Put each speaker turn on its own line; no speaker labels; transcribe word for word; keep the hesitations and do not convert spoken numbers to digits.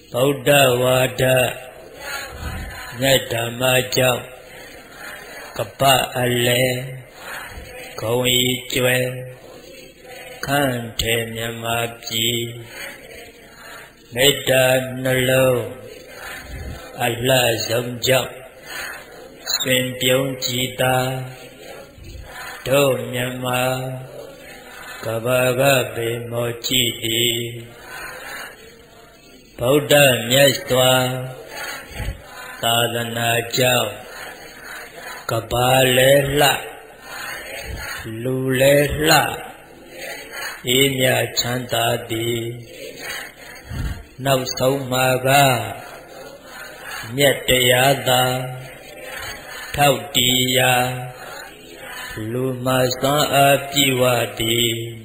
ဗုဒ္ဓဝါဒမြတ်ဓမ္မကြောင့်ကပ္ပအလဲဂုံဤကျွဲခန့်ထေမြမပြည်မေတ္တာနှလုံးအလှဆုံးကြောင့်ဆွင်ပြုံးကြည်သာတို့မြမကဘာကပေမောကြည်သည်ဗုဒ္ဓမြတ်စွာသာသနာကြောင့်ကဘာလဲလှလူလဲလှအေးမြချမ်းသာသည်နောက်ဆုံးမှာကမြတ်တရားသာထောက်တီးရာလူမစွမ်းအားပြည့်ဝသည်